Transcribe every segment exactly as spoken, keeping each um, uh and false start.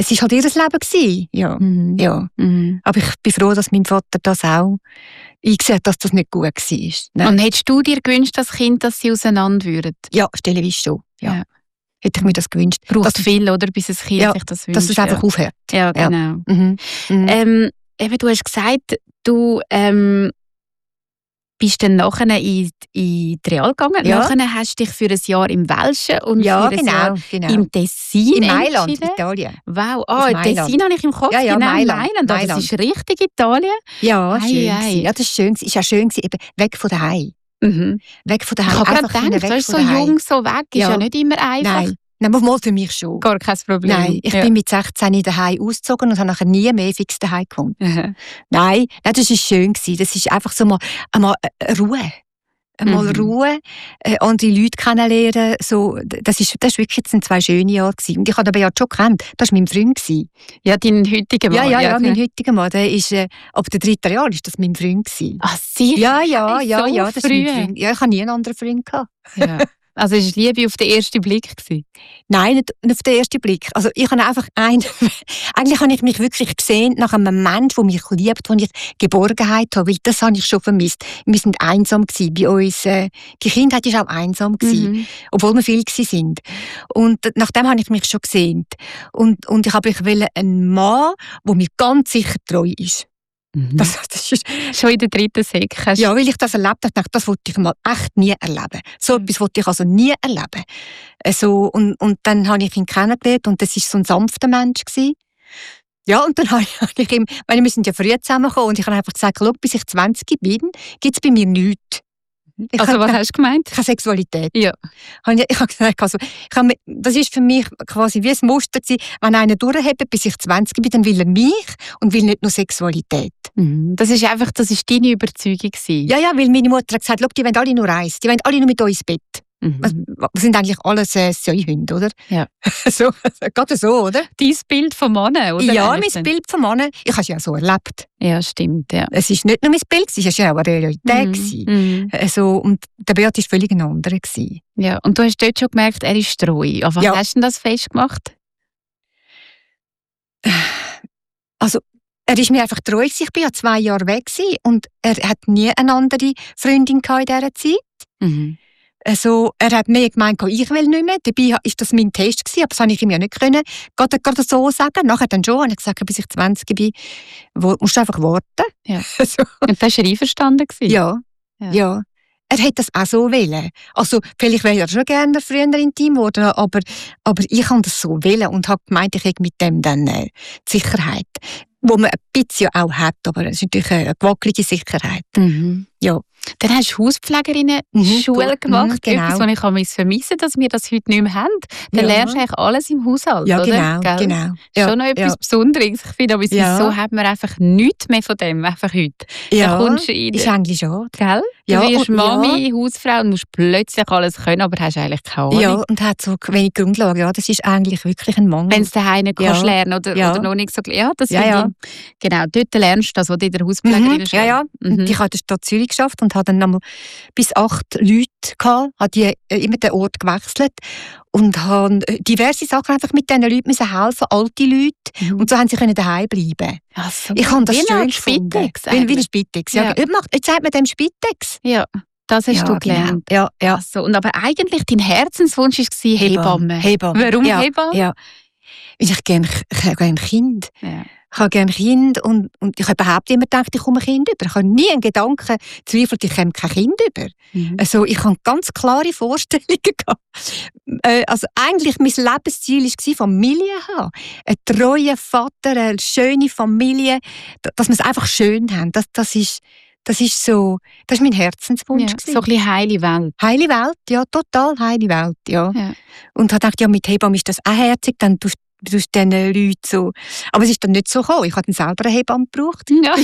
es war halt ihr Leben gewesen. Ja. Mhm. Ja. Mhm. Aber ich bin froh, dass mein Vater das auch eingesehen hat, dass das nicht gut war. Nein. Und hättest du dir gewünscht, als Kind, dass sie auseinander würden? Ja, stellenweise schon. Ja. Ja. Hätte ich mir das gewünscht. Braucht dass, viel, oder, bis ein Kind ja, sich das wünscht. dass es einfach ja. aufhört. Ja, genau. Mhm. Mhm. Ähm, eben, du hast gesagt, du ähm, bist dann nachher in, in die Real gegangen. Ja. Nachher hast du dich für ein Jahr im Welschen und Ja, für ein genau, Jahr genau. im Tessin In Mailand, entschieden. Italien. Wow, Auf ah, Mailand. Tessin habe ich im Kopf. Ja, ja, genau, Mailand, Mailand. Ah, das Mailand. ist richtig Italien. Ja, Ei, schön. ei. gewesen. Ja, das ist schön. Es war auch schön, gewesen, eben weg von daheim. Mhm. Weg von Ich daheim. habe gerade Einfach gedacht, weg du bist so von daheim. jung, so weg, ist Ja. ja nicht immer einfach. Nein, Nein mal für mich schon. Gar kein Problem. Nein, ich ja. bin mit sechzehn daheim ausgezogen und habe nachher nie mehr fix daheim gewohnt. Mhm. Nein, nein, das war schön gewesen. Das ist einfach so mal, einmal äh, Ruhe. Einmal Mhm. Ruhe, äh, andere Leute kennenlernen. So, das ist, das ist wirklich jetzt ein zwei schöne Jahre gewesen. Und ich habe den Beat schon gekannt. Das war mein Freund gewesen. Ja, dein heutiger Mann. Ja, ja, ja, mein genau. heutiger Mann. Der ist, äh, ab dem dritten Jahr ist das mein Freund gewesen. Ach, sicher? Ja, ja, ja, so ja, das ist früh. mein Freund. Ja, ich habe nie einen anderen Freund gehabt. Ja. Also es war Liebe auf den ersten Blick gewesen. Nein, nicht, nicht auf den ersten Blick. Also ich habe einfach ein, eigentlich habe ich mich wirklich gesehen nach einem Mensch, der mich liebt, wo ich Geborgenheit habe, weil das habe ich schon vermisst. Wir sind einsam gewesen. Bei uns, äh, die Kindheit war auch einsam gewesen, Mhm. obwohl wir viel gewesen sind. Und nach dem habe ich mich schon gesehen. Und, und ich habe ich wollte einen Mann, der mir ganz sicher treu ist. Mhm. Das, das ist, Schon in der dritten Sek hast ja, weil ich das erlebt habe, dachte, das wollte ich mal echt nie erleben. So etwas wollte ich also nie erleben. Also, und, und dann habe ich ihn kennengelernt und das war so ein sanfter Mensch gewesen. Ja, und dann habe ich, habe ich ihm, weil wir sind ja früh zusammengekommen und ich habe einfach gesagt, schau, bis ich zwanzig bin, gibt es bei mir nichts. Ich Also habe was keine- hast du gemeint? keine Sexualität. Ja. Habe Ich ich habe gesagt, also, ich habe, mir- das ist für mich quasi wie ein Muster gewesen, wenn einer durchhebt, bis ich zwanzig bin, dann will er mich und will nicht nur Sexualität. Mhm. Das ist einfach, das ist deine Überzeugung gewesen. Ja, ja, weil meine Mutter hat gesagt, schau, die wollen alle nur eins, die wollen alle nur mit uns ins Bett. Mhm. Was, was sind eigentlich alles äh, Säuhunde, oder? Ja. so, gerade so, oder? Dein Bild von Männern, oder? ja, eigentlich mein dann? Bild von Männern, ich habe es ja so erlebt. Ja, stimmt, ja. Es ist nicht nur mein Bild, es ist ja auch eine Realität. Mhm. gewesen. Mhm. Also, und der Beat war völlig ein anderer gewesen. Ja. Und du hast dort schon gemerkt, er ist treu. Auf was Ja. hast du denn das festgemacht? Also, er ist mir einfach treu gewesen. Ich war ja zwei Jahre weg gewesen und er hat nie eine andere Freundin gehabt in dieser Zeit. Mhm. Also, er hat mir gemeint, ich will nicht mehr. Dabei war das mein Test gewesen, aber das konnte ich ihm ja nicht können. Gerade, gerade so sagen. Nachher dann schon. habe ich gesagt, bis ich zwanzig bin, wo, musst du einfach warten. Ja. so. Und da war er einverstanden gewesen? Ja, Ja. ja. Er hätte das auch so wollen. Also, vielleicht wäre er schon gerne früher intim geworden, aber, aber ich habe das so wollen und habe gemeint, ich hätte mit dem dann äh, die Sicherheit. Wo man ein bisschen auch hat, aber es ist natürlich eine gewackelige Sicherheit. Mhm. Ja. Dann hast du Hauspflegerinnen-Schule Mhm, gemacht. mhm, genau. Etwas, was ich an vermissen dass wir das heute nicht mehr haben. Dann Ja. lernst du eigentlich alles im Haushalt, Ja, oder? genau, Gell? genau. Ja, Schon noch etwas ja. Besonderes. Ich finde, aber Ja. so hat man einfach nichts mehr von dem, einfach heute. Ja, Dann kommst du in ist eigentlich schade. Gell? Ja, du wirst und- Mami, Hausfrau und musst plötzlich alles können, aber hast eigentlich keine Ahnung. Ja, und hat so wenig Grundlage. Ja, das ist eigentlich wirklich ein Mangel. Wenn du daheim nicht Ja. kannst lernen oder, Ja. oder noch nicht so ja, das Ja, finde ja. ich, genau, dort lernst du das, was du in der Hauspflegerin Mhm, ja, ja. Mhm. Und ich habe in der Stadt Zürich geschafft und habe dann einmal bis acht Leute gehabt, habe die äh, immer den Ort gewechselt und habe diverse Sachen einfach mit diesen Leuten müssen helfen, alte Leute. Mhm. Und so haben sie können daheim bleiben. Ach so. Ich habe das Wie schön eine gefunden. Spitex Wie, wie eine eigentlich. Spitex. Ja. Ja. Jetzt macht- Jetzt sagt man dem Spitex. Ja, das hast ja, du gelernt. Genau. Ja, ja. Ach so. Und aber eigentlich dein Herzenswunsch war Hebamme. Hebamme. Warum ja, Hebamme? Ja. Ich habe gerne ich habe gerne Kind. Ja. Ich habe gerne Kind und, und ich habe überhaupt immer gedacht, ich komme ein Kind über. Ich habe nie einen Gedanken gezweifelt, ich komme kein Kind über. Mhm. Also ich habe ganz klare Vorstellungen gehabt. Äh, also eigentlich mein Lebensziel war, Familie zu haben. Einen treuen Vater, eine schöne Familie, d- dass wir es einfach schön haben. Das, das ist, das ist so, das ist mein Herzenswunsch. Ja, gewesen. so ein bisschen heile Welt. Heile Welt, ja, total heile Welt, ja. Ja. Und habe gedacht, ja, mit Hebamme ist das auch herzig, dann tust du diesen Leuten so. Aber es ist dann nicht so gekommen. Ich habe dann selber eine Hebamme gebraucht. Ja.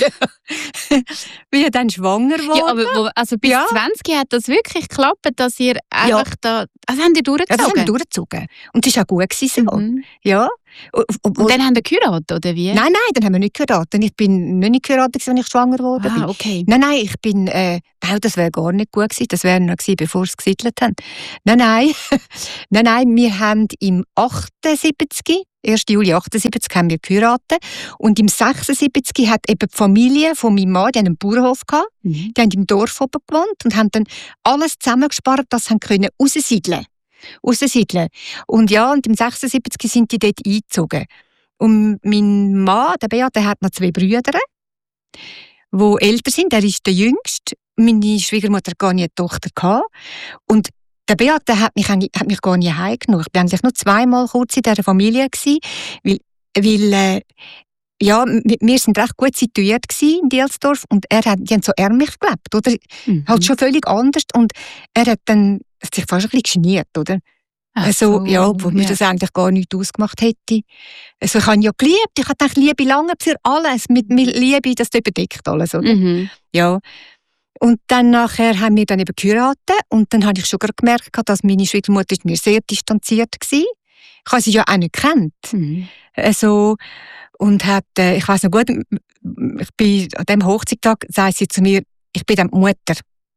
Bin ja dann schwanger geworden. Ja, aber wo, also bis Ja. zwanzig hat das wirklich geklappt, dass ihr einfach da... Also haben die ja, das haben wir durchgezogen? durchgezogen. Und das war auch gut gewesen, so. Mhm. Ja. Und, und, Und dann haben die geheiratet, oder wie? nein, nein, dann haben wir nicht geheiratet. Ich bin nicht geheiratet, als ich schwanger geworden bin. Ah, okay. Nein, nein, ich bin, äh, nein, das wäre gar nicht gut gewesen. Das wäre noch gewesen, bevor sie gesiedelt haben. Nein, nein, nein, nein, wir haben im achtundsiebzig ersten Juli achtundsiebzig haben wir geheiratet. Und im sechsundsiebzig hat eben die Familie von meinem Mann, die hatten einen Bauernhof gehabt, mhm. die haben im Dorf oben gewohnt und haben dann alles zusammengespart, dass sie können raussiedeln raussiedeln. Und ja, und im sechsundsiebzig sind die dort eingezogen. Und mein Mann, der Beat, der hat noch zwei Brüder, die älter sind. Er ist der Jüngste. Meine Schwiegermutter hatte gar nie eine Tochter gehabt. Und der Beat, der hat mich, hat mich gar nie heimgenommen. Ich war eigentlich nur zweimal kurz in dieser Familie gewesen, weil, weil äh, ja, wir sind recht gut situiert in Dielsdorf und er hat, die haben so ärmlich gelebt, oder? Mhm. Halt schon völlig anders und er hat dann sich fast ein bisschen geniert, oder? Also, so, ja, wo mir ja. das eigentlich gar nicht ausgemacht hätte. Also, ich habe ja geliebt, ich habe gedacht, Liebe lange für alles, mit, mit Liebe, das überdeckt alles, oder? Mhm. Ja. Und dann nachher haben wir dann eben geheiratet und dann habe ich schon gemerkt, dass meine Schwiegermutter mir sehr distanziert war. Ich habe sie ja auch nicht gekannt. Mhm. Also, und hat, äh, ich weiss noch gut, ich bin an diesem Hochzeitstag, sagt sie zu mir, ich bin dann Mutter.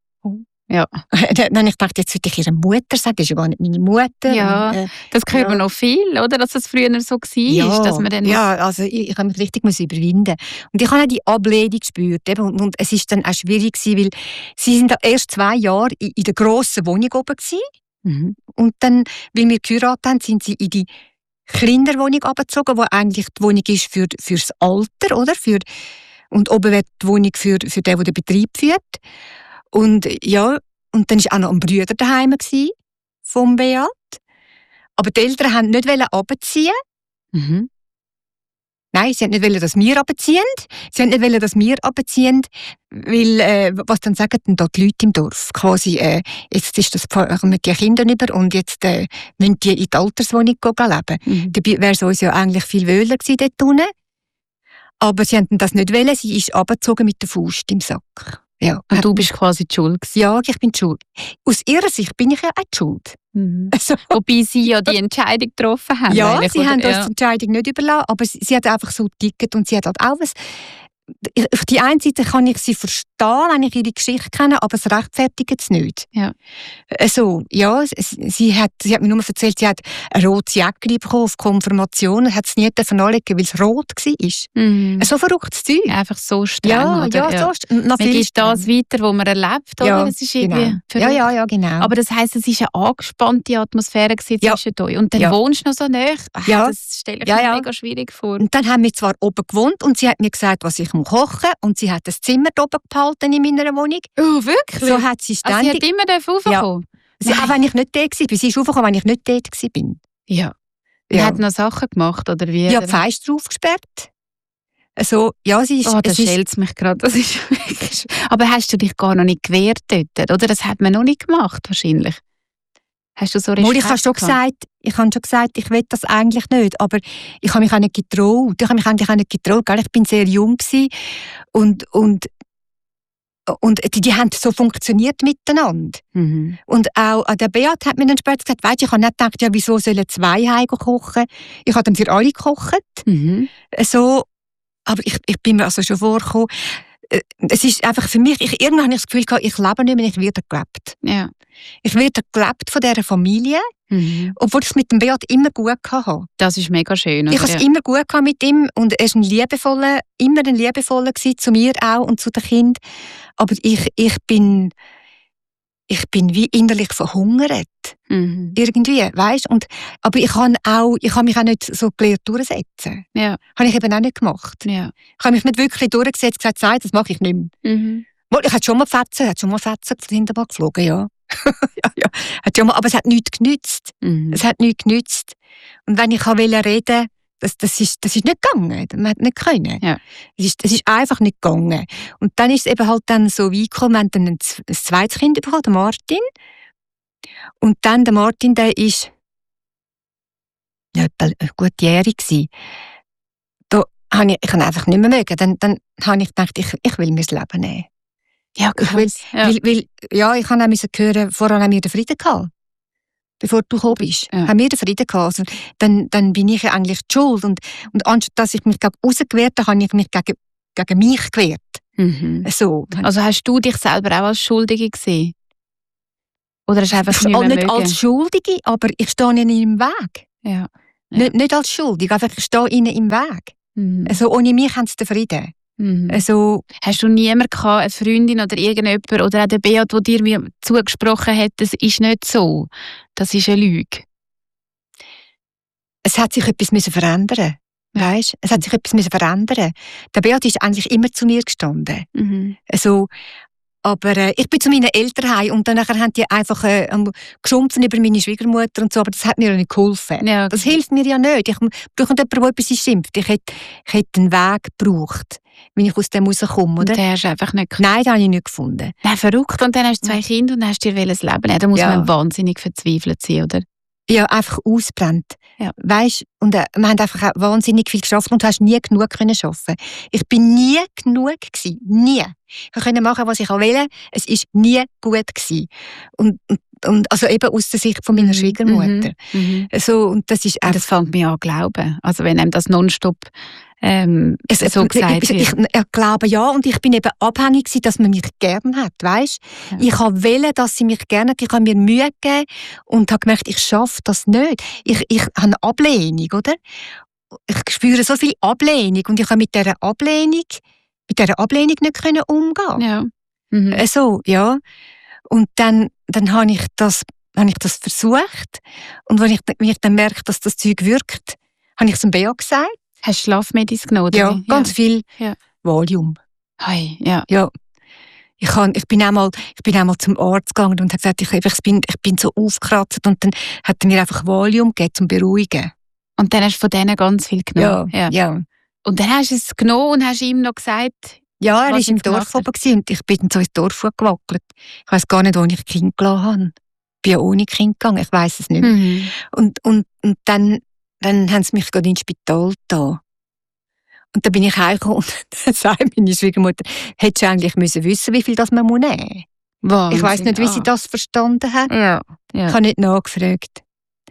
Ja. Dann habe ich gedacht, jetzt würde ich ihre Mutter sagen, das ist ja gar nicht meine Mutter. Ja, und, äh, das hört man ja. noch viel, oder? Dass das früher so war. Ja, dass man dann ja also ich, ich habe mich richtig überwinden. Und ich habe auch die Ablehnung gespürt. Eben, und, und es war dann auch schwierig, weil sie sind erst zwei Jahre in, in der grossen Wohnung oben gewesen. Mhm. Und dann, weil wir geheiratet haben, sind sie in die kleinere Wohnung abgezogen, wo eigentlich die Wohnung ist für, fürs Alter, oder? Für, und oben wird die Wohnung für, für den, der den Betrieb führt. Und ja, und dann war auch noch ein Bruder daheim vom Beat. Aber die Eltern wollten nicht runterziehen. Mhm. Nein, sie wollten nicht, dass wir runterziehen. Sie wollten nicht, dass wir runterziehen, weil, äh, was dann sagen denn da die Leute im Dorf? Quasi, äh, jetzt ist das mit den Kindern über und jetzt äh, müssen die in die Alterswohnung leben. Mhm. Dabei wäre es uns ja eigentlich viel wohler gewesen dort unten. Aber sie wollten das nicht wollen. Sie ist runtergezogen mit der Faust im Sack. Ja, und du bist quasi die Schuld gewesen. Ja, ich bin die Schuld. Aus ihrer Sicht bin ich ja auch die Schuld. Mhm. Also, wobei sie ja die Entscheidung getroffen haben. Ja, sie oder? haben uns ja. die Entscheidung nicht überlassen, aber sie, sie hat einfach so getickt und sie hat halt auch was. Auf die einen Seite kann ich sie verstehen, wenn ich ihre Geschichte kenne, aber es rechtfertigt es nicht. Ja. Also, ja, sie, sie, hat, sie hat mir nur erzählt, sie hat ein rotes Jäckchen bekommen auf Konfirmation, hat es nie anlegen, weil es rot war. Mhm. So verrücktes Zeug. Einfach so streng, ja, oder? Ja, ja, so streng. Man gibt das weiter, was man erlebt, oder? Ja, das ist irgendwie genau. ja, ja, ja, genau. Aber das heisst, es war eine angespannte Atmosphäre ja. zwischen euch. Und dann ja. wohnst du noch so nahe. Ach, ja. Das stelle ich ja, mir ja. mega schwierig vor. Und dann haben wir zwar oben gewohnt und sie hat mir gesagt, was ich kochen muss. Und sie hat das Zimmer oben behalten in meiner Wohnung. Oh, wirklich? So hat sie ständig... Also sie hat immer raufgekommen? Ja. Auch wenn ich nicht da war. Sie ist raufgekommen, wenn ich nicht da war. Ja. Sie ja. hat noch Sachen gemacht, oder wie? Ja, die Fenster aufgesperrt. Also, ja, sie ist... Oh, das schält es mich gerade. Das ist wirklich... Aber hast du dich gar noch nicht gewehrt dort? Oder das hat man noch nicht gemacht, wahrscheinlich. Hast du so Respekt? Ich habe schon gesagt, ich habe schon gesagt, ich will das eigentlich nicht, aber ich habe mich auch nicht getraut. Ich habe mich eigentlich auch nicht getraut, gell? Ich bin sehr jung gewesen und und und die, die haben so funktioniert miteinander. Mhm. Und auch der Beat hat mir dann später gesagt, weißt, ich habe nicht gedacht, ja, wieso sollen zwei heim kochen? Ich habe dann für alle gekocht. Mhm. So, aber ich, ich bin mir also schon vorgekommen. Es ist einfach für mich, ich, irgendwann habe ich das Gefühl gehabt, ich lebe nicht mehr, ich werde gelebt. Ja. Ich werde gelebt von dieser Familie, mhm. obwohl ich es mit dem Beat immer gut hatte. Das ist mega schön. Ich hatte es ja. immer gut mit ihm und er war ein liebevoller, immer ein liebevoller gewesen, zu mir auch und zu den Kindern. Aber ich, ich bin, ich bin wie innerlich verhungert. Mhm. Irgendwie, weißt? Und aber ich habe auch, ich habe mich auch nicht so gelernt durchsetzen. Ja. Habe ich eben auch nicht gemacht. Ja. Ich habe mich nicht wirklich durchgesetzt, gesagt, nein, das mache ich nicht mehr. Mhm. Ich hatte schon mal Fetzen, hat schon mal Fetzen von hinten geflogen, ja. ja, ja. Hat schon mal, aber es hat nichts genützt. Mhm. Es hat nichts genützt. Und wenn ich reden wollte, das, das, ist, das ist nicht gegangen. Man hat nicht können. Ja. Es, ist, es ist einfach nicht gegangen. Und dann ist es eben halt dann so weit gekommen, wir haben dann ein, ein zweites Kind bekommen, der Martin. Und dann der Martin, der ist ja, gut jährig gewesen. Da habe ich, ich habe einfach nicht mehr mögen. Dann, dann habe ich gedacht, ich, ich will mir das Leben nehmen. Ja, ich will, ja. Weil, weil, ja, ich habe auch hören, vorher haben wir den Frieden gehabt. Bevor du gekommen bist, ja. haben wir den Frieden gehabt. Also, dann, dann bin ich ja eigentlich die Schuld. Und, und anstatt dass ich mich rausgewehrt habe, habe ich mich gegen, gegen mich gewehrt. Mhm. So. Also hast du dich selber auch als Schuldige gesehen? Oder hast du einfach nicht mehr nicht mögen? als Schuldige, aber ich stehe nicht im Weg. Ja. Ja. Nicht, nicht als schuldig, einfach ich stehe ihnen im Weg. Mhm. Also ohne mich haben sie den Frieden. Mhm. Also, Hast du niemanden gehabt, eine Freundin oder irgendjemand oder auch der Beat, der dir mir zugesprochen hat, das ist nicht so, das ist eine Lüge? es hat sich etwas müssen verändern. Weißt? Es hat sich etwas müssen verändern. Der Beat ist eigentlich immer zu mir gestanden. Mhm. Also, aber äh, ich bin zu meinen Eltern heim und dann nachher haben die einfach äh, geschumpfen über meine Schwiegermutter und so, aber das hat mir ja nicht geholfen. Ja, Das hilft mir ja nicht. Ich brauche jemanden, der etwas schimpft. Ich hätte, ich hätte einen Weg gebraucht, wenn ich aus dem rauskomme, und oder? den hast du einfach nicht gefunden. Nein, den habe ich nicht gefunden. Nein, verrückt. Und dann hast du zwei Kinder und hast dir ein Leben nehmen. Da muss Ja. man wahnsinnig verzweifelt sein, oder? Ja, einfach ausbrennt. Ja. Weisst, und äh, wir haben einfach auch wahnsinnig viel geschafft und du hast nie genug können schaffen. Ich bin nie genug gewesen. Nie. Ich konnte machen, was ich auch wollte. Es ist nie gut gewesen. Und, und, und also eben aus der Sicht von meiner Schwiegermutter. Mhm. Also, und das ist Und einfach... das fängt mich an zu glauben. Also wenn einem das nonstop ähm, Es, so gesagt ich, wird. ich, ich glaube ja, und ich bin eben abhängig gewesen, dass man mich gern hat, weißt? Ja. Ich habe wollen, dass sie mich gerne hat. Ich habe mir Mühe gegeben und habe gemerkt, ich schaffe das nicht. Ich, ich habe eine Ablehnung, oder? Ich spüre so viel Ablehnung und ich habe mit dieser Ablehnung, mit dieser Ablehnung nicht können umgehen. Ja. Mhm. Also, ja. Und dann, dann habe ich das, habe ich das versucht und wenn ich, wenn ich dann merke, dass das Zeug wirkt, habe ich es dem Bea gesagt. Hast du Schlafmedis genommen? Oder Ja, wie? ganz ja. viel Ja. Valium. Hey, ja. Ja. Ich, kann, ich bin einmal, ich bin einmal zum Arzt gegangen und habe gesagt, ich, ich, bin, ich bin so aufgekratzt und dann hat er mir einfach Valium gegeben, zum Beruhigen. Und dann hast du von denen ganz viel genommen? Ja, ja. Und dann hast du es genommen und hast ihm noch gesagt... Ja, er was war im jetzt gemacht Dorf oben gewesen und ich bin so ins Dorf gewackelt. Ich weiss gar nicht, wo ich Kind gelassen habe. Ich bin ja ohne Kind gegangen, ich weiss es nicht mehr. Mhm. Und, und, und dann, dann haben sie mich gerade ins Spital da. Und dann bin ich heimgekommen und dann sagt meine Schwiegermutter, hättest du eigentlich müssen wissen, wie viel das man nehmen muss. Wahnsinn. Ich weiss nicht, wie sie Ah. das verstanden hat. Ja. ja. Ich habe nicht nachgefragt.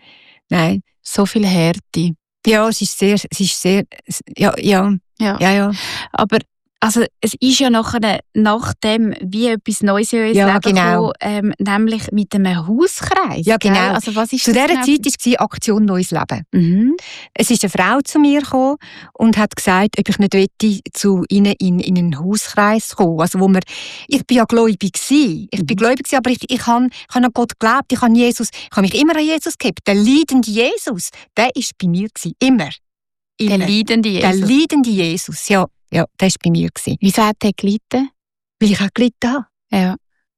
Nein. So viel Härte. Ja, es ist sehr, es ist sehr, ja, ja, Ja. ja, ja. Aber also, es ist ja nachher, nachdem wie etwas Neues in unser Ja, Leben genau. gekommen, ähm, nämlich mit einem Hauskreis. Ja, genau. Gell? Also, was ist Zu das dieser genau? Zeit war Aktion Neues Leben. Mhm. Es ist eine Frau zu mir gekommen und hat gesagt, ob ich nicht wollte, zu ihnen in, in einen Hauskreis kommen. Also wo wir, ich bin ja gläubig gewesen. Ich bin Mhm. gläubig gewesen, aber ich, ich habe ich hab an Gott geglaubt. Ich habe Jesus, ich habe mich immer an Jesus gehabt. Der leidende Jesus, der ist bei mir gewesen. Immer. Der Immer. leidende Jesus. Der leidende Jesus, ja, ja, der ist bei mir gewesen. Wieso hat er gelitten? Weil ich auch gelitten habe. Ja.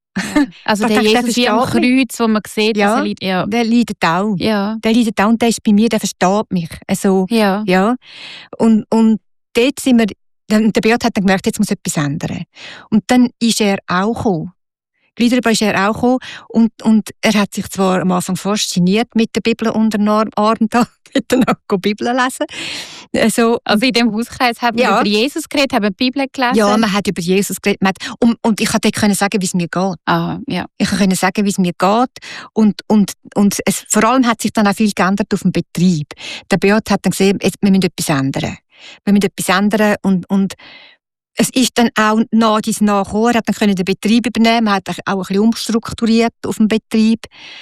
Also Ich der dachte, der Jesus wie am versteht Kreuz, wo man sieht, Ja. dass er leidet. Ja. Der leidet auch. Ja. Der leidet auch und der ist bei mir, der versteht mich. Also, Ja. ja. Und, und dort sind wir, der der Beat hat dann gemerkt, jetzt muss etwas ändern. Und dann ist er auch gekommen. Gleich darüber ist er auch gekommen. Und, und er hat sich zwar am Anfang fasziniert mit der Bibel unter dem Arm, da mit dann auch Bibel lesen. Also, Also in dem Hauskreis haben wir Ja. über Jesus geredet, haben die Bibel gelesen. ja, man hat über Jesus geredet. Man hat, und, und ich konnte dort sagen, wie es mir geht. Ah, ja. Ich konnte sagen, wie es mir geht. Und, und, und es, vor allem hat sich dann auch viel geändert auf dem Betrieb. Der Beat hat dann gesehen, jetzt, wir müssen etwas ändern. Wir müssen etwas ändern und, und es ist dann auch nach dies nachgekommen. Er hat dann können den Betrieb übernehmen, er hat auch ein bisschen umstrukturiert auf dem Betrieb.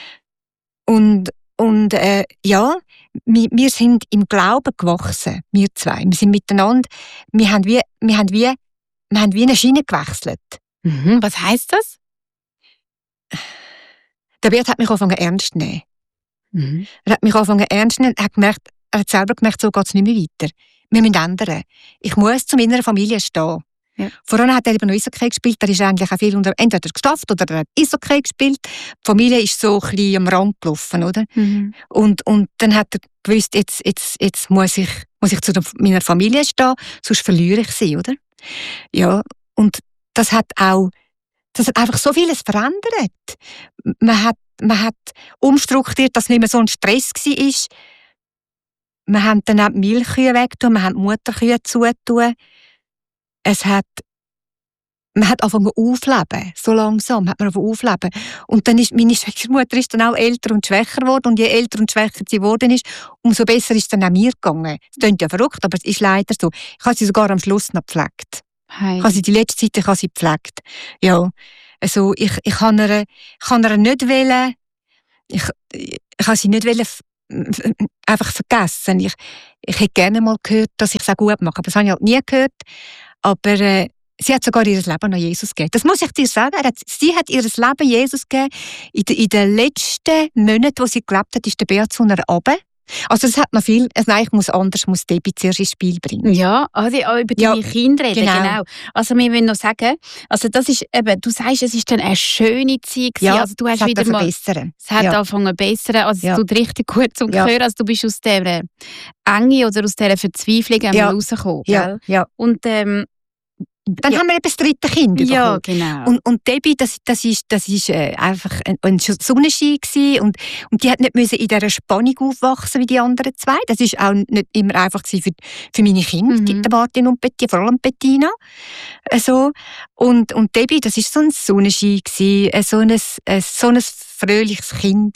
Und, und äh, ja, wir, wir sind im Glauben gewachsen, wir zwei. Wir sind miteinander, wir haben wie, wir haben wie, wir haben wie eine Schiene gewechselt. Mhm. Was heisst das? Der Beat hat mich angefangen ernst zu nehmen. Mhm. Er hat mich angefangen ernst zu nehmen, er hat, gemerkt, er hat selber gemerkt, so geht es nicht mehr weiter. Wir müssen ändern. Ich muss zu meiner Familie stehen. Ja. Vorher hat er eben noch Eishockey gespielt, er ist eigentlich auch viel unter, entweder geschafft oder er hat Eishockey gespielt. Die Familie ist so ein bisschen am Rand gelaufen, oder? Mhm. Und, und dann hat er gewusst, jetzt, jetzt, jetzt muss ich, muss ich zu der, meiner Familie stehen, sonst verliere ich sie, oder? Ja, und das hat auch, das hat einfach so vieles verändert. Man hat, man hat umstrukturiert, dass nicht mehr so ein Stress war. Wir haben dann auch die Milchkühe weggetan, wir haben die Mutterkühe zugetan. Es hat, man hat angefangen aufleben, so langsam hat man angefangen aufleben. Und dann ist, meine Schwiegermutter ist dann auch älter und schwächer geworden und je älter und schwächer sie geworden ist, umso besser ist es dann auch mir gegangen. Es klingt ja verrückt, aber es ist leider so. Ich habe sie sogar am Schluss noch gepflegt. Hey. Ich habe sie die letzte Zeit ich habe sie gepflegt. Ja, also ich, ich kann ihr, ich kann ihr nicht wählen, ich, ich kann sie nicht wählen, einfach vergessen. Ich, ich hätte gerne mal gehört, dass ich es auch gut mache, aber das habe ich halt nie gehört. Aber äh, sie hat sogar ihr Leben an Jesus gegeben. Das muss ich dir sagen. Sie hat ihr Leben Jesus gegeben. In, de, in den letzten Monaten, wo sie gelebt hat, ist der Beat zu einer runter. Also es hat noch viel, also nein, ich muss anders, muss Debbie zuerst ins Spiel bringen. Ja, also auch über deine Ja, Kinder reden, genau. genau. Also wir wollen noch sagen, also das ist eben, du sagst, es ist dann eine schöne Zeit gewesen. Ja, Also du hast es hat wieder mal, verbessern. es hat Ja. angefangen zu bessern, also Ja. es tut richtig gut zum Ja. Hören, also du bist aus dieser Enge oder aus dieser Verzweiflung einmal Ja. rausgekommen, Ja, gell? ja. Und ähm, Dann Ja. haben wir eben das dritte Kind ja, bekommen. genau. Und, und Debbie, das, das ist, das ist äh, einfach ein, ein Sonnenschein gewesen. Und, und die hat nicht müssen in dieser Spannung aufwachsen wie die anderen zwei. Das ist auch nicht immer einfach gewesen für, für meine Kinder, Mhm. die, die Martin und Bettina, vor allem Bettina. Äh, so. Und, und Debbie, das ist so ein Sonnenschein gewesen, äh, so, ein, äh, so ein fröhliches Kind.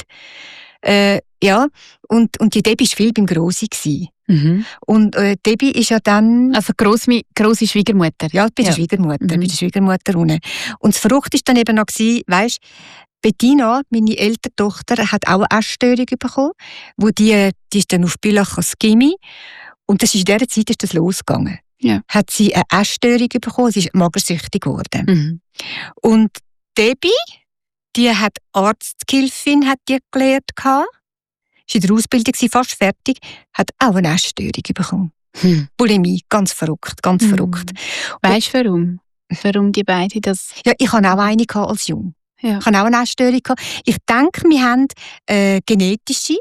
Äh, ja. Und, und die Debbie war viel beim Grossi gewesen. Mhm. Und äh, Debbie ist ja dann... Also grosse, grosse Schwiegermutter. Ja, bei der Ja. Schwiegermutter, Mhm. bei der Schwiegermutter unten. Und das Verrückte war dann eben noch, weisst, Bettina, meine ältere Tochter, hat auch eine Essstörung bekommen, wo die, die ist dann auf Bülach als Gymi. Und das ist in dieser Zeit ist das losgegangen. Ja. Hat sie eine Essstörung bekommen, sie ist magersüchtig geworden. Mhm. Und Debbie, die hat Arzthilfin, hat die gelernt gehabt, ist in der Ausbildung, war fast fertig, hat auch eine Essstörung bekommen. Hm. Bulimie, ganz verrückt, ganz Mhm. verrückt. Weißt du warum? Warum die beiden das... Ja, ich hatte auch eine gehabt als Jung. Ja. Ich hatte auch eine Essstörung gehabt. Ich denke, wir haben äh, genetische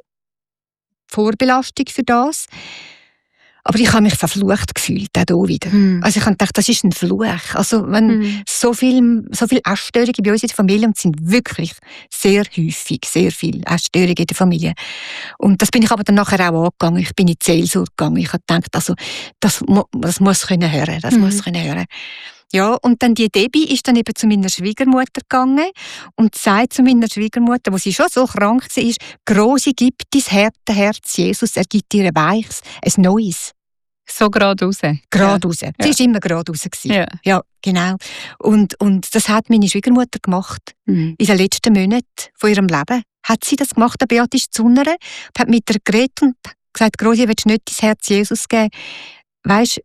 Vorbelastung für das. Aber ich habe mich verflucht gefühlt, auch hier wieder. Hm. Also ich habe gedacht, das ist ein Fluch. Also wenn Mhm. so viele so viel Essstörungen bei uns in der Familie, und es sind wirklich sehr häufig, sehr viele Essstörungen in der Familie. Und das bin ich aber dann nachher auch angegangen. Ich bin in die Seelsorge gegangen. Ich habe gedacht, also, das, mu- das muss können hören, das Mhm. muss können hören. Ja, und dann die Debbie ist dann eben zu meiner Schwiegermutter gegangen und sagt zu meiner Schwiegermutter, wo sie schon so krank war, «Grosse gibt dein harte Herz, Jesus, er gibt dir ein weiches, ein neues.» So gerade raus. Gerade raus. Sie war immer gerade raus. gewesen. Ja. Ja, genau. Und, und das hat meine Schwiegermutter gemacht. Mhm. In den letzten Monaten von ihrem Leben hat sie das gemacht. Der Beat ist zu ihr, hat mit ihr geredet und gesagt, «Grosi, willst du nicht dein Herz Jesus geben? Weisst,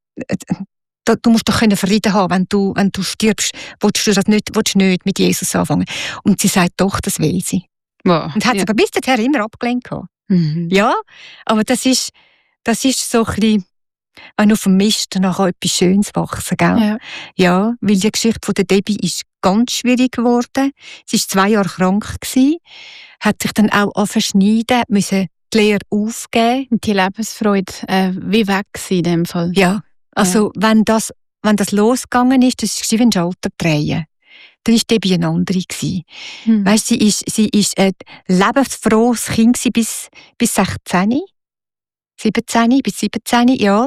du, du musst doch können Frieden haben, wenn du, wenn du stirbst. Willst du das nicht, willst du nicht mit Jesus anfangen?» Und sie sagt, «Doch, das will sie.» Wow. Und hat ja. sie aber bis dahin immer abgelehnt gehabt. Mhm. Ja, aber das ist, das ist so ein bisschen, wenn auf dem Mist nachher etwas Schönes wachsen, gell? Ja. Ja, weil die Geschichte von der Debbie ist ganz schwierig geworden. Sie war zwei Jahre krank gewesen, hat sich dann auch angeschneiden, musste die Lehre aufgeben. Und die Lebensfreude äh, wie weg gewesen in dem Fall. Ja, also wenn das, wenn das losgegangen ist, das war wie ein Schalter drehen. Dann war Debbie eine andere gewesen. Mhm. Weißt, sie ist, sie ist ein lebensfrohes Kind gewesen bis, bis sechzehn. siebzehn, bis siebzehn, ja.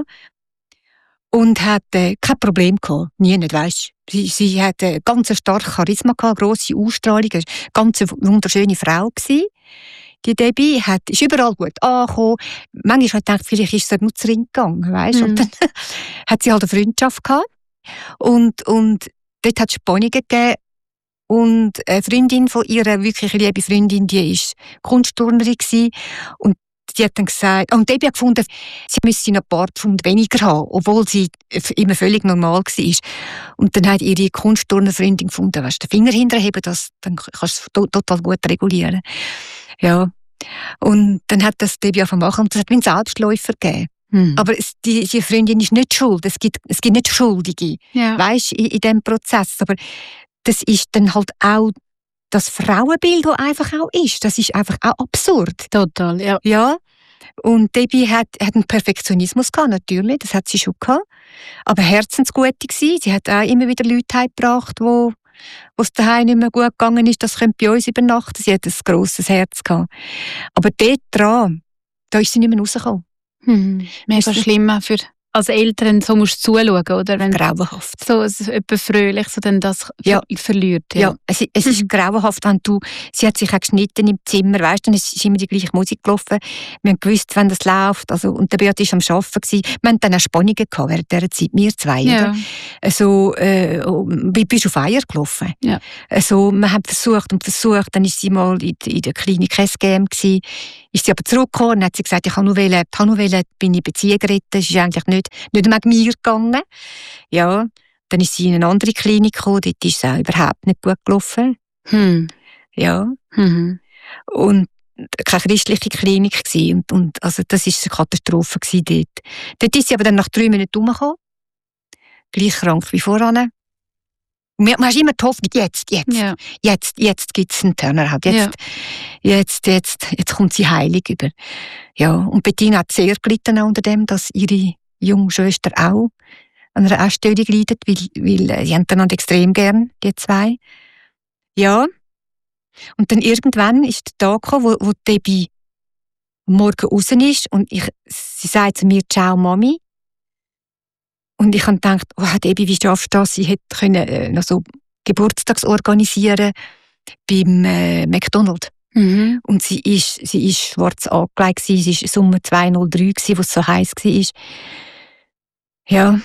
Und hat äh, kein Problem gehabt. Nie nicht, weisst. Sie, sie hat äh, ganz starkes Charisma gehabt, grosse Ausstrahlung, eine ganz wunderschöne Frau gewesen. Die Debbie hat, ist überall gut angekommen. Manchmal habe ich gedacht, vielleicht ist sie nur zu Ring gegangen, weisst. Mhm. Und dann hat sie halt eine Freundschaft gehabt. Und, und dort hat es Spannungen gegeben. Und eine Freundin von ihrer, wirklich liebe Freundin, die war Kunstturnerin gewesen. Und die hat dann gesagt, und Debbie hat gefunden, sie müsse noch ein paar Pfund weniger haben, obwohl sie immer völlig normal war. Und dann hat ihre Kunstturnerfreundin gefunden, weißt du, den Finger hinterheben, das, dann kannst du es total gut regulieren. Ja. Und dann hat das Debbie angefangen zu machen und das hat wie einen Selbstläufer gegeben. Mhm. Aber es, die, die Freundin ist nicht schuld, es gibt, es gibt nicht Schuldige, ja. weißt, in, in diesem Prozess. Aber das ist dann halt auch das Frauenbild, das einfach auch ist. Das ist einfach auch absurd. Total, ja. Ja. Und Debbie hat, hat einen Perfektionismus gehabt, natürlich, das hat sie schon gehabt. Aber herzensgute gewesen. Sie hat auch immer wieder Leute heimgebracht, wo wo es daheim nicht mehr gut gegangen ist, das könnte bei uns übernachten. Sie hat ein grosses Herz gehabt. Aber dort dran, da ist sie nicht mehr rausgekommen. Mhm. Mega schlimm auch für als Eltern, so musst du zuschauen, oder? Wenn Grauenhaft. so etwas fröhlich so dann das Ja. ver verliert. Ja. Ja, es, es ist grauenhaft, wenn du, sie hat sich auch geschnitten im Zimmer, weißt, dann ist, ist immer die gleiche Musik gelaufen. Wir haben gewusst, wenn das läuft, also, und der Beat war am Arbeiten gewesen. Wir hatten dann auch Spannungen gehabt während dieser Zeit, wir zwei, Ja. oder? Also, äh, wie bist du auf Eier gelaufen? Ja. Also, wir haben versucht und versucht, dann ist sie mal in, in der Klinik S G M gewesen, ist sie aber zurückgekommen und hat sie gesagt, ich habe nur wollen, ich habe nur wollen, bin in Beziehung retten, es ist eigentlich nicht, nicht wegen mir gegangen. Ja, dann ist sie in eine andere Klinik gekommen, dort ist es auch überhaupt nicht gut gelaufen. Hm. Ja. Mhm. Und keine christliche Klinik gewesen. Und, und also das war eine Katastrophe gewesen dort. Dort ist sie aber dann nach drei Minuten umgekommen. Gleich krank wie voran. Man hat immer die Hoffnung, jetzt, jetzt, Ja. jetzt, jetzt gibt es einen Turnaround. Jetzt, Ja. jetzt, jetzt, jetzt kommt sie heilig über. Ja, und Bettina hat sehr gelitten unter dem, dass ihre junge Schwester auch an einer Essstörung leidet, weil, weil äh, sie haben einander extrem gern, die zwei. Ja. Und dann irgendwann ist der Tag gekommen, wo, wo Debbie am Morgen raus ist und ich, sie sagt zu mir, ciao Mami. Und ich habe gedacht, oh Debbie, wie schaffst du das? Sie hätte können, äh, noch so Geburtstags organisieren beim äh, McDonald's. Mhm. Und sie ist, sie ist schwarz angelegt, sie war Sommer zweitausenddraй, wo es so heiß war. Ja.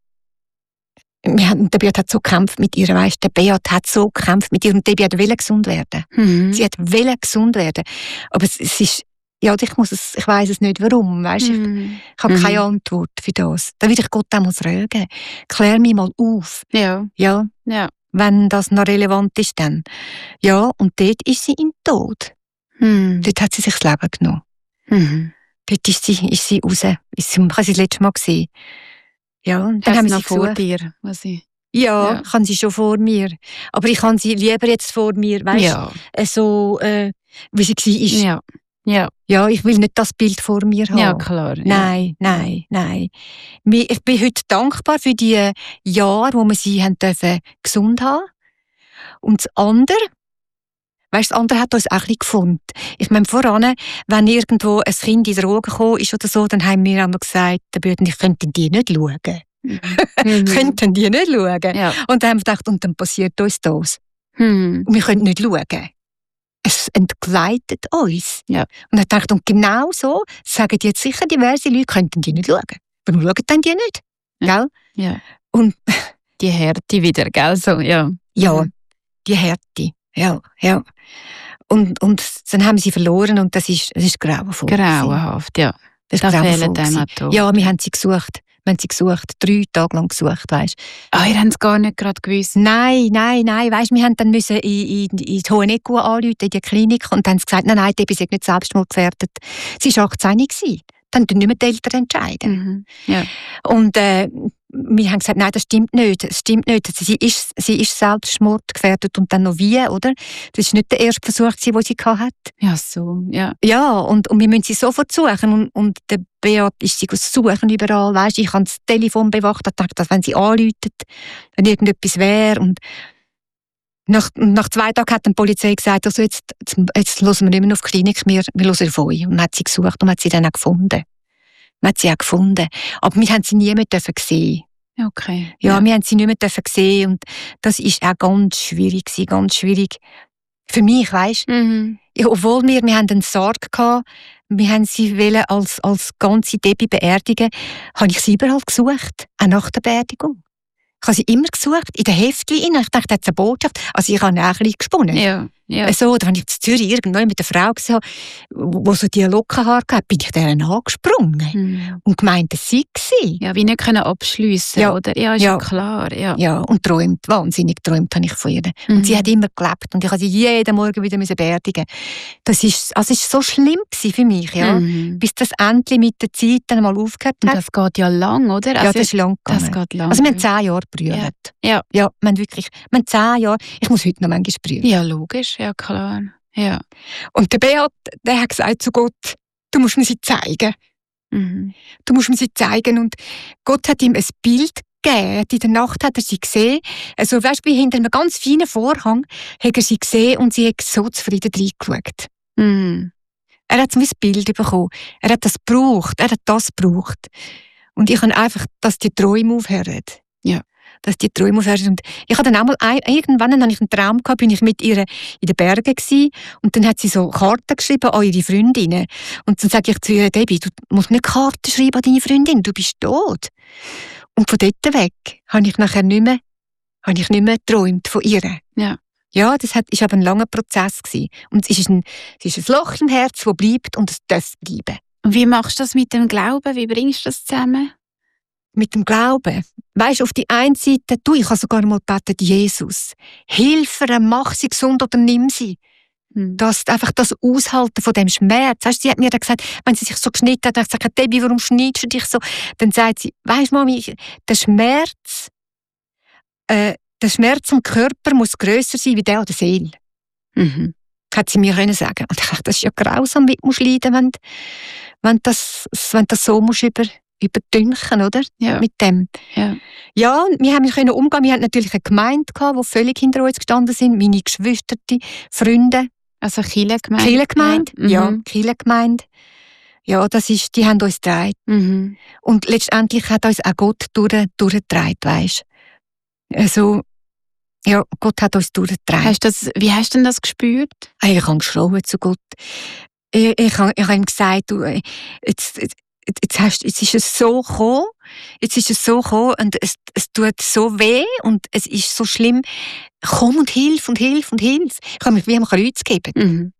Wir haben, der Beat hat so gekämpft mit ihr, weißt, der Beat hat so gekämpft mit ihr und Debbie hat wollte gesund werden. Mhm. Sie hat wollte gesund werden. Aber es, es ist, ja, ich muss es, ich weiss es nicht warum, weißt, Mhm. ich, ich habe Mhm. keine Antwort für das. Da würde ich Gott auch mal fragen. Klär mich mal auf. Ja. Ja, Ja. wenn das noch relevant ist dann. Ja, und dort ist sie in Tod. Mhm. Dort hat sie sich das Leben genommen. Mhm. Dort ist sie, ist sie raus. Ist sie, ich habe sie das letzte Mal gesehen. Ja, und dann Hast haben du wir noch sie vor gesucht. dir? Was ich... Ja, Ja. ich habe sie schon vor mir. Aber ich habe sie lieber jetzt vor mir, weißt Ja. du, so, äh, wie sie war. Ja. Ja. Ja, ich will nicht das Bild vor mir haben. Ja, klar. Ja. Nein, nein, nein. Mi- Ich bin heute dankbar für die Jahre, wo wir sie haben dürfen gesund haben. Und das andere, weißt, das andere hat uns auch ein bisschen gefunden. Ich meine, voran, wenn irgendwo ein Kind in Drogen gekommen ist oder so, dann haben wir einmal gesagt, der Büten, ich könnte die nicht schauen. Mhm. Könnten die nicht schauen. Ja. Und dann haben wir gedacht, und dann passiert uns das. Mhm. Und wir können nicht schauen. Es entgleitet uns. Ja. Und ich dachte, und genau so sagen jetzt sicher diverse Leute, könnten die nicht schauen. Warum schauen dann die nicht? Ja. Gell? Ja. Und Die Härte wieder, gell? So, ja. ja, Mhm. die Härte. Ja, ja. Und, und dann haben wir sie verloren und das ist, das ist grauenvoll. Grauenhaft, ja. Das Da ist grauenvoll fehlen dem gewesen. auch tot. Ja, wir haben sie gesucht. Wir haben sie gesucht. Drei Tage lang gesucht, weisst. Ah, ihr habt es gar nicht gerade gewusst. Nein, nein, nein. Weisst, wir haben dann müssen in, in, in die Hoheneckua anrufen, in die Klinik, und dann haben sie gesagt, nein, nein, die ist nicht selbstmordgefährdet. Sie war achtzehn gewesen. Dann können nicht mehr die Eltern entscheiden. Mhm. Ja. Und äh, wir haben gesagt, nein, das stimmt nicht. Das stimmt nicht. Sie ist, sie ist selbstmordgefährdet und dann noch wie, oder? Das war nicht der erste Versuch, den sie hatte. Ja, so, ja. Ja, und, und wir müssen sie sofort suchen. Und, und der Beat ist sie suchen überall. Weißt, ich habe das Telefon bewacht und dachte, dass wenn sie anruft, wenn irgendetwas wäre. Und nach, nach zwei Tagen hat die Polizei gesagt, also jetzt, jetzt, jetzt hören wir nicht mehr auf die Klinik, wir, wir hören auf euch. Und man hat sie gesucht und man hat sie dann auch gefunden. Man hat sie auch gefunden. Aber wir haben sie nie mehr sehen. Okay. Ja, Ja. wir haben sie nicht mehr sehen. Und das ist auch ganz schwierig gewesen, ganz schwierig. Für mich, weisst du? Mhm. Ja, obwohl wir, wir hatten einen Sarg gehabt, wir haben sie wollen als, als ganze Debbie beerdigen, habe ich sie überall gesucht, auch nach der Beerdigung. Ich habe sie immer gesucht, in den Heftchen rein. Ich dachte, das ist eine Botschaft. Also ich habe auch ein bisschen gesponnen. Ja, ja. So, da habe ich in Zürich irgendwo mit einer Frau gesehen, die so die Lockenhaare hatte, bin ich deren angesprungen Mhm. und gemeint, das sei sie. Ja, wie nicht können abschliessen, Ja. oder? Ja, ist ja, Ja. klar, ja. Ja, und träumt, wahnsinnig träumt habe ich von ihr. Mhm. Und sie hat immer gelebt und ich habe sie jeden Morgen wieder beerdigen. Das ist, also es ist so schlimm gewesen für mich, ja. Mhm. Bis das endlich mit der Zeit dann mal aufgehört Und hat. das geht ja lang, oder? Ja, Also, das ist lang das gegangen. geht lang. Also wir haben zehn Jahre gebrüllt. Ja. Ja, wir haben wirklich, wir haben zehn Jahre, ich muss heute noch manchmal brüllen. Ja, logisch, ja klar. Ja. Und der Beat, der hat gesagt zu Gott, du musst mir sie zeigen. Mhm. Du musst mir sie zeigen. Und Gott hat ihm ein Bild gegeben. In der Nacht hat er sie gesehen. Also weißt du, wie hinter einem ganz feinen Vorhang hat er sie gesehen und sie hat so zufrieden reingeschaut. Mhm. Er hat so ein Bild bekommen. Er hat das gebraucht. Er hat das gebraucht. Und ich habe einfach, dass die Träume aufhören. Ja. Dass die Träume aufhören. Und ich hatte dann auch mal, ein, irgendwann hatte ich einen Traum gehabt, bin ich mit ihr in den Bergen gewesen, und dann hat sie so Karten geschrieben an ihre Freundinnen. Und dann sage ich zu ihr, Debbie, du musst nicht Karten schreiben an deine Freundin, du bist tot. Und von dort weg habe ich nachher nicht mehr, habe ich nicht mehr geträumt von ihr. Ja. Ja, das hat, ist aber ein langer Prozess gewesen. Und es ist ein, es ist ein Loch im Herz, das bleibt und es darf bleiben. Und wie machst du das mit dem Glauben? Wie bringst du das zusammen? Mit dem Glauben. Weisst, auf die einen Seite, du, ich habe sogar mal gebetet, Jesus, hilf ihr, mach sie gesund oder nimm sie. Hm. Das, einfach das Aushalten von dem Schmerz. Weißt, sie hat mir dann gesagt, wenn sie sich so geschnitten hat, dann hat sie gesagt, Debbie, warum schneidest du dich so? Dann sagt sie, weisst Mami, der Schmerz, äh, der Schmerz am Körper muss grösser sein wie der an der Seele. Mhm. Hat sie mir können sagen. Und ich dachte, das ist ja grausam, wie du musst leiden, wenn, wenn das, wenn das so musst über, überdünken, oder? Ja. Mit dem. Ja. Ja, und wir haben können umgehen. Wir hatten natürlich eine Gemeinde gehabt, die völlig hinter uns gestanden sind. Meine Geschwister, Freunde. Also Kirchengemeinde? Kirchengemeinde, Ja. ja, Mhm. Kirchengemeinde. Ja, das ist, die haben uns getragen. Mhm. Und letztendlich hat uns auch Gott durch, durchgetragen, weisst. Also, ja, Gott hat uns durchgetragen. Hast das, wie hast du denn das gespürt? Ich habe geschrien zu Gott. Ich, ich, habe- ich habe ihm gesagt, du, äh, jetzt, jetzt, jetzt, hast, jetzt ist es so gekommen, jetzt ist es so gekommen und es, es tut so weh und es ist so schlimm. Komm und hilf und hilf und hilf. Ich habe mich wie am Kreuz gegeben. Mhm.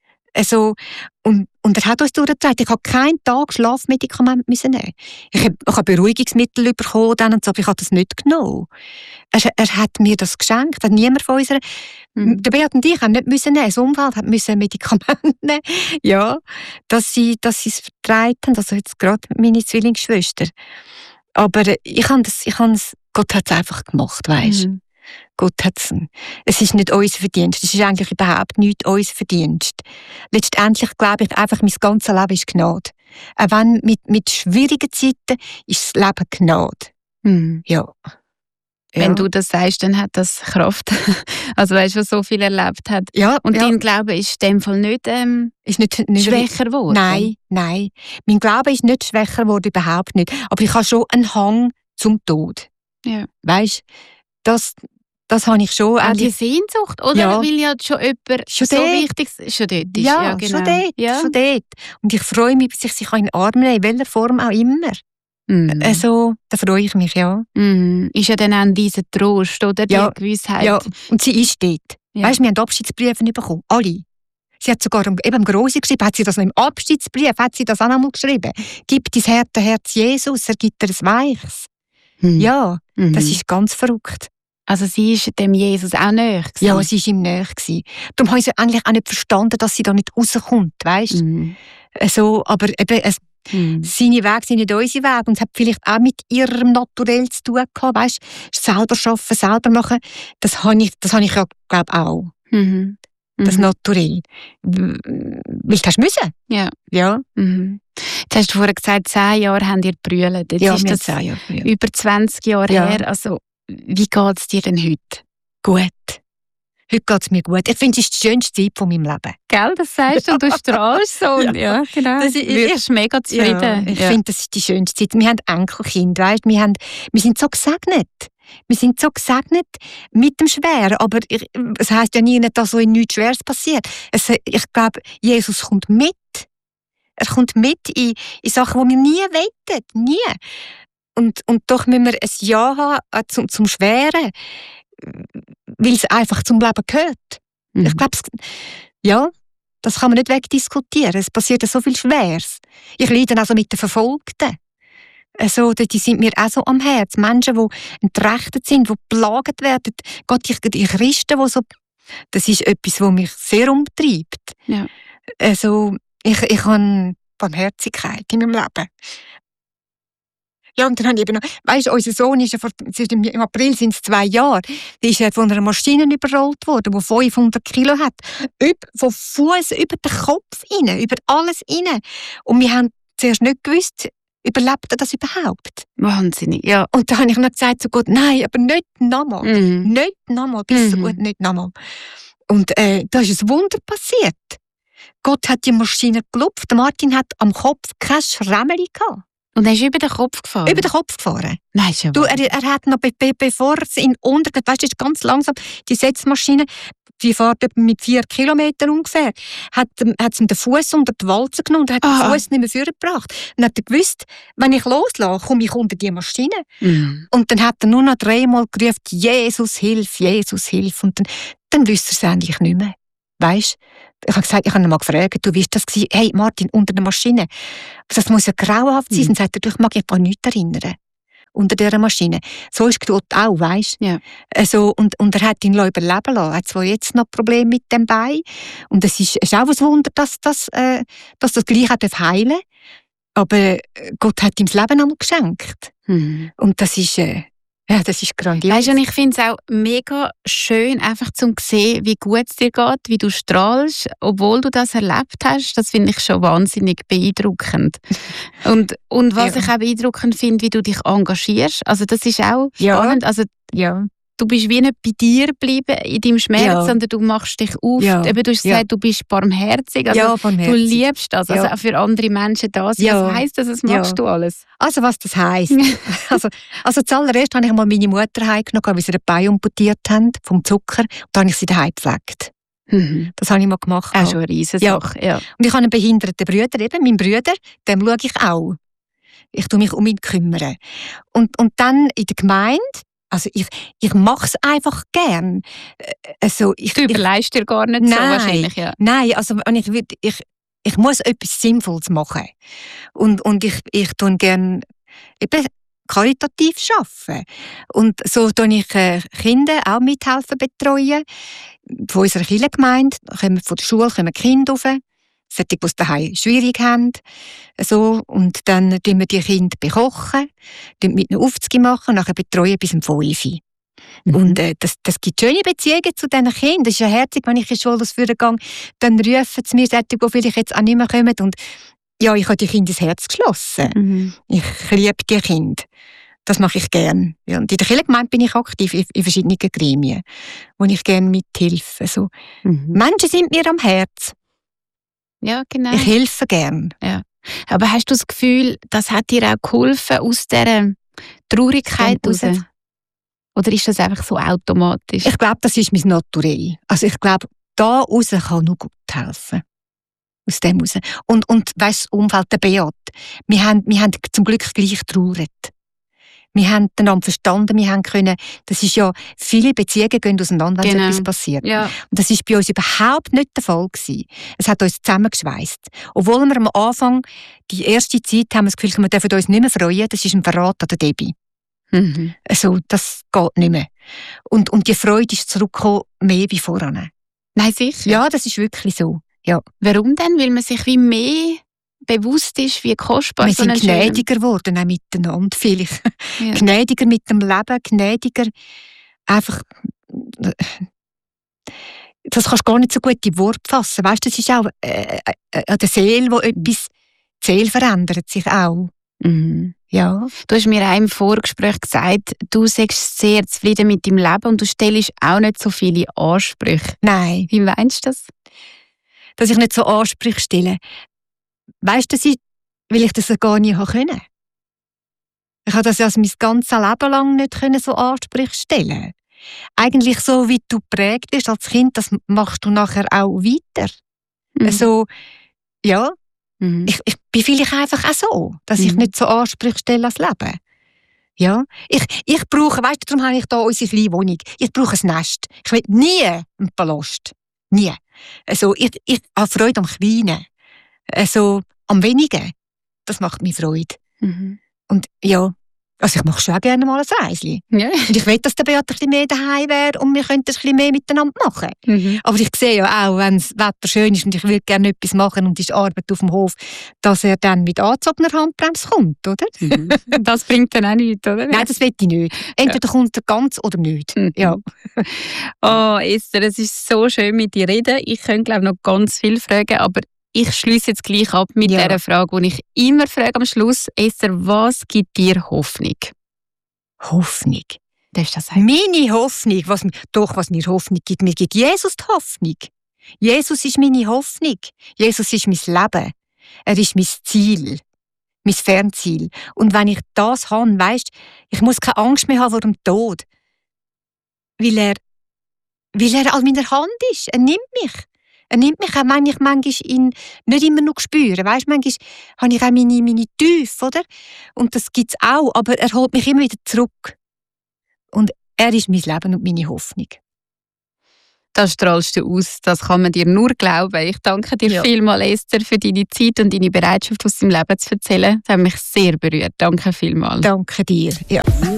Also, und, und er hat uns durchgetragen. Ich habe keinen Tag Schlafmedikamente müssen nehmen. Ich habe, ich habe Beruhigungsmittel bekommen dann und so, aber ich habe das nicht genommen. Er, er hat mir das geschenkt. Hat niemand von unserer, Mhm. der Beat und ich haben nicht müssen nehmen. Das Umfeld hat müssen Medikamente nehmen. Ja, dass sie, dass sie es vertragen haben. Also jetzt gerade meine Zwillingsschwester. Aber ich habe das, ich habe es, Gott hat es einfach gemacht, weisst. Mhm. Gott hat's. Es ist nicht unser Verdienst. Es ist eigentlich überhaupt nicht unser Verdienst. Letztendlich glaube ich einfach, mein ganzes Leben ist Gnade. Auch wenn mit, mit schwierigen Zeiten ist das Leben Gnade. Mhm. Ja. Wenn ja. du das sagst, dann hat das Kraft. Also weißt du, was so viel erlebt hat. Ja, Und ja. dein Glaube ist in dem Fall nicht, ähm, Ist nicht, nicht schwächer geworden? Nein, nein. Mein Glaube ist nicht schwächer geworden, überhaupt nicht. Aber ich habe schon einen Hang zum Tod. Ja. Weißt du, das, das habe ich schon. Auch die eigentlich- Sehnsucht, oder? Ja. Weil ja schon jemand Schon so dort. wichtig ist. Schon dort ist. Ja, Ja, genau. schon dort, Ja. schon dort. Und ich freue mich, dass ich sich in den Arm nehme, in welcher Form auch immer. Mhm. Also, da freue ich mich, ja. Mhm. Ist ja dann auch dieser Trost, oder? Die Ja. Gewissheit. Ja, und sie ist dort. Ja. Weißt du, wir haben Abschiedsbriefe bekommen, alle. Sie hat sogar im- eben im Grossen geschrieben, hat sie das noch im Abschiedsbrief, hat sie das auch noch mal geschrieben. Gib dein harte Herz Jesus, er gibt dir ein weiches. Mhm. Ja, Mhm. das ist ganz verrückt. Also sie ist dem Jesus auch näher gewesen. Ja, sie war ihm näher gewesen. Darum habe ich sie eigentlich auch nicht verstanden, dass sie da nicht rauskommt, weißt du? Mhm. Also, aber eben, es, Mhm. seine Wege sind nicht unsere Wege und es hat vielleicht auch mit ihrem Naturell zu tun gehabt, weißt du? Selber arbeiten, selber machen, das habe ich, das habe ich ja, glaube ich, auch. Mhm. Das Mhm. Naturell. W- Weil du hast müssen. Ja. Ja. Mhm. Jetzt hast du vorhin gesagt, zehn Jahre haben ihr gebrüllt. Jetzt Ja, ist wir das haben zehn Jahre früher. über zwanzig Jahre Ja. her. Also, wie geht es dir denn heute? Gut. Heute geht es mir gut. Ich finde, es ist die schönste Zeit von meinem Leben. Gell, das sagst du und du strahlst so. Ja. Ja, genau. Das ist- Du wirkst mega Ja, zufrieden. ich Ja. finde, das ist die schönste Zeit. Wir haben Enkelkinder, weißt? Wir, haben, wir sind so gesegnet. Wir sind so gesegnet mit dem Schweren. Aber ich, es heisst ja nie, dass so nichts Schweres passiert. Es, ich glaube, Jesus kommt mit. Er kommt mit in, in Sachen, die wir nie wettet. Nie. Und, und doch müssen wir ein Ja haben äh, zum, zum Schweren, weil es einfach zum Leben gehört. Mhm. Ich glaube, ja, das kann man nicht wegdiskutieren. Es passiert ja so viel Schweres. Ich leide also mit den Verfolgten. Also, die sind mir auch so am Herz. Menschen, die entrechtet sind, die plagt werden. Gott, die, die Christen, die so... Das ist etwas, was mich sehr umtreibt. Ja. Also, ich, ich habe Barmherzigkeit in meinem Leben. Ja, und dann habe ich eben noch, weisst du, unser Sohn ist ja vor, im April sind es zwei Jahre, der ist ja von einer Maschine überrollt worden, die fünfhundert Kilo hat. Über, von Fuß über den Kopf rein, über alles rein. Und wir haben zuerst nicht gewusst, überlebt er das überhaupt? Wahnsinnig, ja. Und da habe ich noch gesagt zu Gott, nein, aber nicht nochmal. Mhm. Nicht nochmal, bis so Mhm. gut, nicht nochmal. Und äh, da ist ein Wunder passiert. Gott hat die Maschine gelupft, der Martin hat am Kopf kein Schrämmeli gehabt. Und er ist über den Kopf gefahren? Über den Kopf gefahren. Nein, ist ja Du, wahr. er, er hat noch, be, be, bevor es ihn untergeht, weißt du, ist ganz langsam, die Setzmaschine, die fährt etwa mit vier Kilometern ungefähr, hat, hat ihm den Fuß unter die Walze genommen und hat Ah. den Fuß nicht mehr vorgebracht. Dann hat er gewusst, wenn ich loslasse, komme ich unter die Maschine. Mhm. Und dann hat er nur noch dreimal gerufen, Jesus, hilf, Jesus, hilf. Und dann, dann wüsste er es eigentlich nicht mehr. Weisst? Ich habe gesagt, ich habe ihn mal gefragt, du, wie war das gewesen? Hey, Martin, unter der Maschine. Das muss ja grauenhaft sein. Mhm. Und sagt er, ich mag mich an nichts erinnern. Unter dieser Maschine. So ist Gott auch, weisst du? Ja. Also, und, und er hat ihn überleben lassen. Er hat zwar jetzt noch Probleme mit dem Bein. Und es ist, ist auch ein Wunder, dass, dass, äh, dass das gleich auch heilen darf. Aber Gott hat ihm das Leben einmal geschenkt. Mhm. Und das ist, äh, ja, das ist grandios. Weißt du, und ich finde es auch mega schön, einfach zu sehen, wie gut es dir geht, wie du strahlst, obwohl du das erlebt hast. Das finde ich schon wahnsinnig beeindruckend. und, und was ja. ich auch beeindruckend finde, wie du dich engagierst. Also das ist auch spannend. Ja. Also, ja. Du bist wie nicht bei dir geblieben in deinem Schmerz, ja. sondern du machst dich auf. Ja. Eben, du hast gesagt, ja. du bist barmherzig. Also ja, barmherzig. Du liebst das. Also ja. auch für andere Menschen da sein. Ja. Was heisst das? Was machst ja. du alles? Also was das heisst? also, also zuallererst habe ich mal meine Mutter heimgenommen, weil sie den Bein amputiert haben vom Zucker. Und dann habe ich sie daheim gepflegt. Mhm. Das habe ich mal gemacht. Auch schon eine Riesensache. Ja. Ja. Und ich habe einen behinderten Bruder, eben mein Bruder, dem schaue ich auch. Ich tue mich um ihn kümmern. Und, und dann in der Gemeinde, also ich, ich mache es einfach gern. Also ich, du überleist dir gar nicht nein, so wahrscheinlich, ja. Nein, also ich, ich, ich muss etwas Sinnvolles machen. Und, und ich, ich tue gerne eben karitativ arbeiten. Und so tue ich äh, Kinder auch mithelfen betreuen. Von unserer Kirchengemeinde, von der Schule kommen Kinder rauf. Solche, die es daheim schwierig haben. So, und dann tun wir die Kinder bekochen, mit ihnen Aufzüge machen, nachher betreuen bis um fünf Uhr. Mhm. Und äh, das, das gibt schöne Beziehungen zu diesen Kindern. Das ist ja herzig, wenn ich in die Schule ausführen gehe, dann rufen sie mir, die vielleicht jetzt auch nicht mehr kommen. Und ja, ich habe die Kinder ins Herz geschlossen. Mhm. Ich liebe die Kinder. Das mache ich gerne. Ja, und in der Kirchengemeinde bin ich aktiv in, in verschiedenen Gremien, wo ich gerne mithelfe. So. Mhm. Menschen sind mir am Herzen. Ja, genau. Ich helfe gern. Ja. Aber hast du das Gefühl, das hat dir auch geholfen aus dieser Traurigkeit raus? Oder ist das einfach so automatisch? Ich glaube, das ist mein Naturell. Also ich glaube, da raus kann nur gut helfen. Aus dem raus. Und, und weißt du, das Umfeld der Beat, wir haben, wir haben zum Glück gleich getrauert. Wir haben einander verstanden, wir haben können, das ist ja, viele Beziehungen gehen auseinander, wenn genau. so etwas passiert. Ja. Und das war bei uns überhaupt nicht der Fall gewesen. Es hat uns zusammengeschweißt. Obwohl wir am Anfang, die erste Zeit, haben wir das Gefühl, wir dürfen uns nicht mehr freuen, das ist ein Verrat an der Debbie. Mhm. Also, das geht nicht mehr. Und, und die Freude ist zurückgekommen, mehr wie voran. Nein, sicher? Ja, das ist wirklich so. Ja. Warum denn? Weil man sich wie mehr bewusst ist, wie kostbar wir so ein sind gnädiger geworden, auch miteinander, vielleicht. Ja. Gnädiger mit dem Leben, gnädiger einfach, das kannst du gar nicht so gut in Worte fassen. Weißt du, das ist auch äh, äh, an der Seele, wo etwas, die Seele verändert sich auch. Mhm. Ja. Du hast mir auch im Vorgespräch gesagt, du sagst sehr zufrieden mit deinem Leben und du stellst auch nicht so viele Ansprüche. Nein. Wie meinst du das? Dass ich nicht so Ansprüche stelle. Weißt du, weil ich das gar nie können. Ich habe das ja also mein ganzes Leben lang nicht können, so Ansprüche stellen. Eigentlich so, wie du geprägt bist als Kind, das machst du nachher auch weiter. Mhm. Also, ja, mhm. ich, ich bin vielleicht einfach auch so, dass mhm. ich nicht so Ansprüche stelle als Leben. Ja, ich, ich brauche, weißt du, darum habe ich hier unsere kleine Wohnung. Ich brauche ein Nest. Ich will nie einen Palast. Nie. Also, ich, ich habe Freude am Kleinen. Also, am Wenigen. Das macht mir Freude. Mhm. Und ja, also ich mache schon auch gerne mal ein Reisli. Ja. Und ich will, dass der Beat ein bisschen mehr daheim wäre und wir könnten ein bisschen mehr miteinander machen. Mhm. Aber ich sehe ja auch, wenn das Wetter schön ist und ich will gerne etwas machen und es ist Arbeit auf dem Hof, dass er dann mit angezogener Handbremse kommt, oder? Mhm. Das bringt dann auch nichts, oder? Nein, das will ich nicht. Entweder ja. kommt er ganz oder nicht. Mhm. Ja. Oh, Esther, es ist so schön mit dir reden. Ich könnte, glaube ich, noch ganz viel fragen, aber ich schließe jetzt gleich ab mit ja. der Frage, die ich immer frage am Schluss. Esther, was gibt dir Hoffnung? Hoffnung? Darfst du das sagen? Meine Hoffnung? Was, doch, was mir Hoffnung gibt, mir gibt Jesus die Hoffnung. Jesus ist meine Hoffnung. Jesus ist mein Leben. Er ist mein Ziel. Mein Fernziel. Und wenn ich das habe, weisst, ich muss keine Angst mehr haben vor dem Tod. Weil er, weil er an meiner Hand ist. Er nimmt mich. Er nimmt mich auch, wenn ich manchmal ihn nicht immer noch spüre. Weißt, manchmal habe ich auch meine, meine Tiefe, oder? Und das gibt es auch, aber er holt mich immer wieder zurück. Und er ist mein Leben und meine Hoffnung. Das strahlst du aus, das kann man dir nur glauben. Ich danke dir ja. vielmals, Esther, für deine Zeit und deine Bereitschaft, aus deinem Leben zu erzählen. Das hat mich sehr berührt. Danke vielmals. Danke dir. Ja.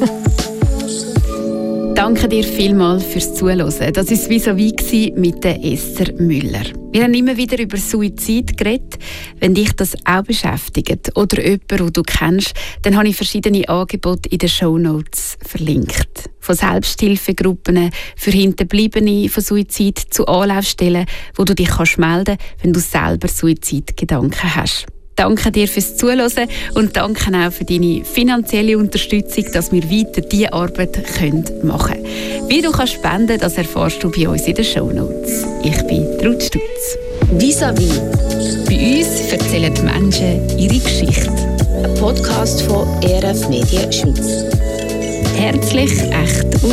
Danke dir vielmals fürs Zuhören. Das war «Vis-à-vis» mit der Esther Müller. Wir haben immer wieder über Suizid geredet. Wenn dich das auch beschäftigt oder jemand, den du kennst, dann habe ich verschiedene Angebote in den Shownotes verlinkt. Von Selbsthilfegruppen für Hinterbliebene von Suizid zu Anlaufstellen, wo du dich kannst melden kannst, wenn du selber Suizidgedanken hast. Danke dir fürs Zuhören und danke auch für deine finanzielle Unterstützung, dass wir weiter diese Arbeit machen können. Wie du kannst spenden, das erfährst du bei uns in den Shownotes. Ich bin Ruth Stutz. «Vis-à-vis». Bei uns erzählen die Menschen ihre Geschichte. Ein Podcast von E R F Medien Schweiz. Herzlich, echt und